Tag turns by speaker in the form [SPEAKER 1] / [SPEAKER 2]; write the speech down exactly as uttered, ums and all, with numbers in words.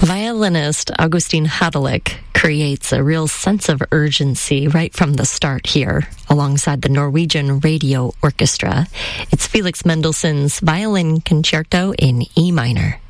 [SPEAKER 1] Violinist Augustin Hadelich creates a real sense of urgency right from the start here, alongside the Norwegian Radio Orchestra. It's Felix Mendelssohn's Violin Concerto in E minor.